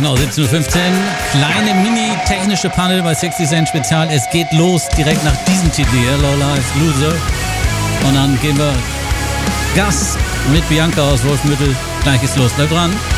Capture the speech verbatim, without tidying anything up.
Genau, siebzehn Uhr fünfzehn. Kleine mini-technische Panel bei sechzig Cent Spezial. Es geht los direkt nach diesem Titel hier, Lola is Loser. Und dann geben wir Gas mit Bianca aus Wolfsmüttel. Gleich geht's los. Bleib dran.